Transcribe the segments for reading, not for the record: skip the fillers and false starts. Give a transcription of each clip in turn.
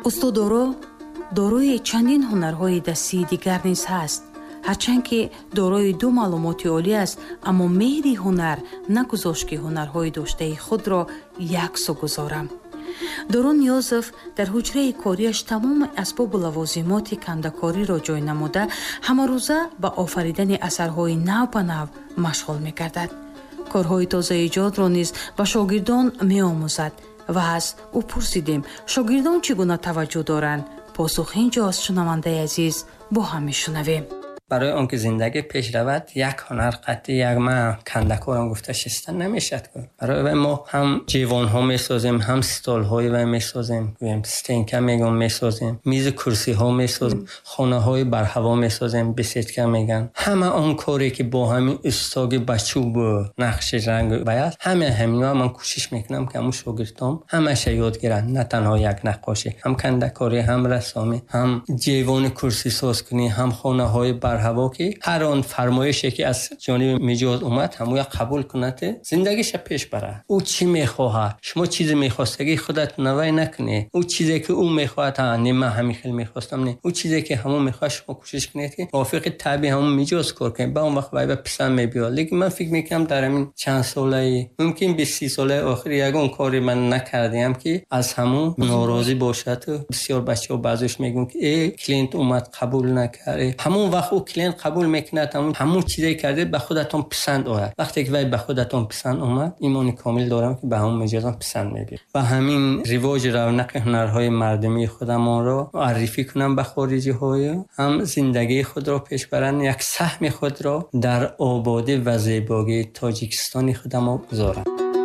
устод дорои чандин ҳунарҳои дастии дигар низ ҳаст. ҳарчанд ки дорои ду маълумоти олӣ аст, аммо меҳри ҳунар нагузошт ки ҳунарҳои доштаи худро яксо гузорам. Дорон Ниёзов дар ҳуҷраи корияш тамоми асбобу лавозимоти кандакориро ҷой намуда, ҳамарӯза ба офаридани асарҳои нав ба нав машғул мегардад. корҳои тозаиҷодро низ ба шогирдон меомӯзад ва аз ӯ пурсидем шогирдон чӣ гуна таваҷҷӯҳ доранд. посухи инҷост, шунавандаи азиз, бо ҳам мешунавем. برای آنکه زندگی پیش رود یک هنر قطعی یک من کندکارم گفته شستن نمیشد کن. برای ما هم جیوان ها میسازیم، هم ستال های و میسازیم، ستینکه میگم میسازیم، میز کرسی ها میسازیم، خانه های بر هوا میسازیم، بسیتکه میگن. همه آن کاری که با همین استاگ بچوب و نقش رنگ بیاد، همینا من کوشش میکنم که همون شاگردام همش یاد گیرن، نه تنها یک نقاشی، هم کندکاری، هم رسامی، هم جیوان کرسی ساز کنی، هم خانه های بر هوا که هر آن فرمایشی که از جانب مجاز اومد همو قبول کنه، زندگیش پیش بره. او چی میخواد، شما چیزی میخواستگی خودت نوای نکنی. او چیزی که او میخواد نه من همین خیلی میخواستم، نه او چیزی که همون میخواد شما کوشش کنید که موافق طبیعی همون مجاز کار کنید. با اون وقت وای پسند میبیاد. لیکن من فکر میکنم در همین چند ساله، ممکن 20 ساله آخر یگان کاری من نکردم که از همون ناراضی باشد. بسیار بچه‌ها بعضیش میگن که ای کلینت اومد قبول نکرد. همون وقت کلینت قبول میکنه، همون چیزی کرده به خودتون پسند آید. وقتی که وای به خودتون پسند اومد، ایمان کامل دارم که به همون مجازم پسند میگیره. و همین رواج رونق هنرهای مردمی خودمان رو معرفی کنم به خارجی های، هم زندگی خود رو پیش برن، یک سهم خود رو در آبادی و زیبایی تاجیکستان خودم گذارم.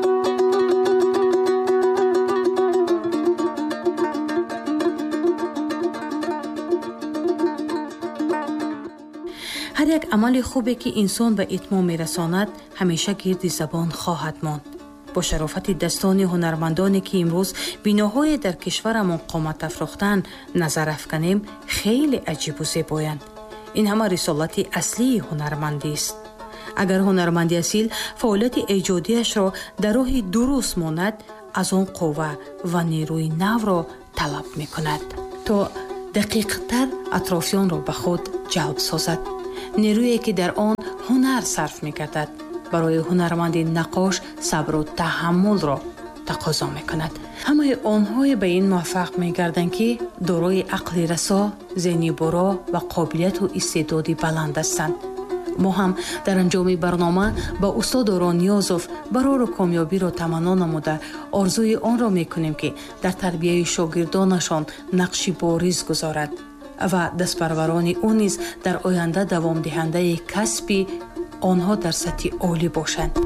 هر یک عمل خوبی که انسان به اتمام میرساند همیشه گردی زبان خواهد ماند. با شرافت دستان هنرمندانی که امروز بناهای در کشورمان قامت افروختند نظر افکنیم، خیلی عجیب و زیبایند. این همه رسالت اصلی هنرمندی است. اگر هنرمندی اصیل فعالیت ایجادیش را در راه درست ماند، از آن قوه و نیروی نو را طلب میکند تا دقیق‌تر اطرافیان را به خود جلب سازد. نیرویی که در آن هنر صرف می‌گردد برای هنرمند نقاش صبر و تحمل را تقاضا می‌کند. همه آنها به این موفق می‌گردند که دارای عقل رسا، ذهن برا و قابلیت و استعدادی بلند هستند. ما هم در انجام برنامه با استاد دارون نیازوف برای کامیابی را تمنا نموده آرزوی آن را می‌کنیم که در تربیت شاگردانشان نقشی بارز گذارد و دستپروران او نیز در آینده دوام دهنده کسبی آنها در سطح عالی باشند.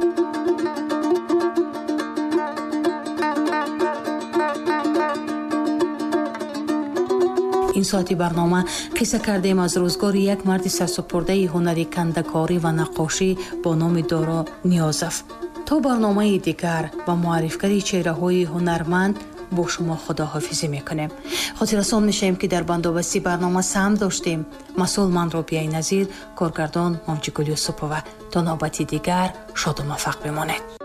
این ساعتی برنامه قصه کردیم از روزگار یک مرد سرسپرده هنری کندکاری و نقاشی با نام دارون نیازوف. تا برنامه دیگر با معرفی چهره‌های هنرمند با شما خداحافظی میکنیم. خاطررسان میشیم که در بندوبستی برنامه سهم داشتیم. مسئول من رابعه نظیر، کارگردان موجی گل یوسفووا. تا نوبتی دیگر شاد و موفق بمانید.